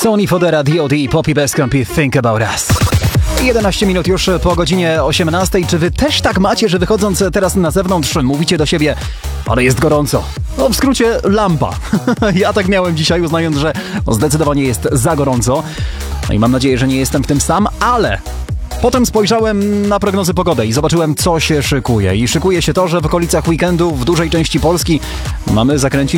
Sony Fodera, D.O.D. Poppy Bestcamp i Think About Us. 11 minut już po godzinie 18. Czy wy też tak macie, że wychodząc teraz na zewnątrz mówicie do siebie, ale jest gorąco? No w skrócie lampa. Ja tak miałem dzisiaj, uznając, że zdecydowanie jest za gorąco. No i mam nadzieję, że nie jestem w tym sam, ale potem spojrzałem na prognozy pogody i zobaczyłem, co się szykuje. I szykuje się to, że w okolicach weekendu w dużej części Polski mamy zakręcić